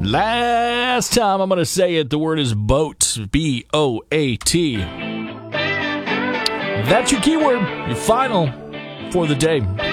Last time I'm going to say it, the word is boat. B-O-A-T. That's your keyword, your final for the day.